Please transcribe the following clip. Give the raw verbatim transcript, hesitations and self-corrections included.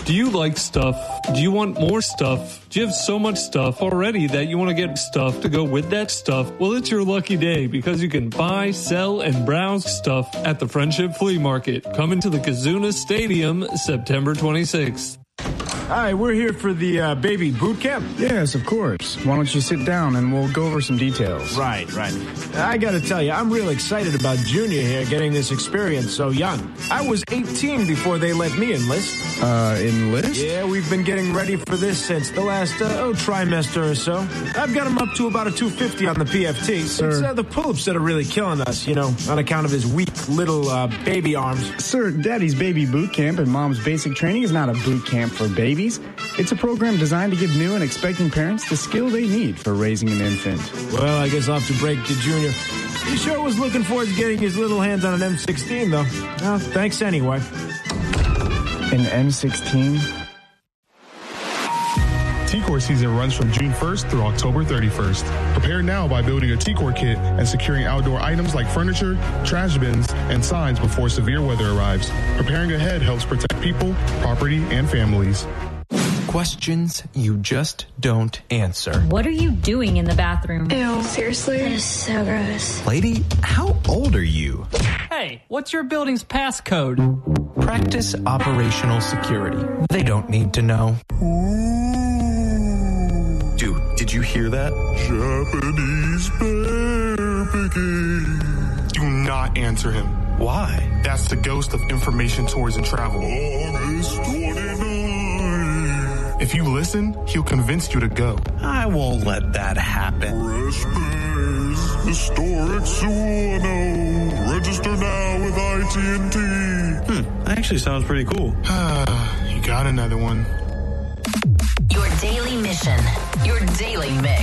Do you like stuff? Do you want more stuff? Do you have so much stuff already that you want to get stuff to go with that stuff? Well, it's your lucky day because you can buy, sell, and browse stuff at the Friendship Flea Market. Coming to the Kazuna Stadium September twenty-sixth. Hi, we're here for the uh, baby boot camp. Yes, of course. Why don't you sit down and we'll go over some details. Right, right. I gotta tell you, I'm real excited about Junior here getting this experience so young. I was eighteen before they let me enlist. Uh, enlist? Yeah, we've been getting ready for this since the last, uh, oh, trimester or so. I've got him up to about a two fifty on the P F T. Sir. It's uh, the pull-ups that are really killing us, you know, on account of his weak little uh, baby arms. Sir, Daddy's Baby Boot Camp and Mom's Basic Training is not a boot camp for babies. It's a program designed to give new and expecting parents the skill they need for raising an infant. Well, I guess I'll have to break to Junior. He sure was looking forward to getting his little hands on an M sixteen, though. Well, thanks anyway. An M sixteen? T-Core season runs from June first through October thirty-first. Prepare now by building a T-Core kit and securing outdoor items like furniture, trash bins, and signs before severe weather arrives. Preparing ahead helps protect people, property, and families. Questions you just don't answer. What are you doing in the bathroom? Ew, seriously? That is so gross. Lady, how old are you? Hey, what's your building's passcode? Practice operational security. They don't need to know. Dude, did you hear that? Japanese bear picking. Do not answer him. Why? That's the ghost of information tours and travel. August twenty-ninth. If you listen, he'll convince you to go. I won't let that happen. Fresh Bears, historic Suwano. Register now with I T and T. Hmm, that actually sounds pretty cool. You got another one. Your daily mission, your daily mix.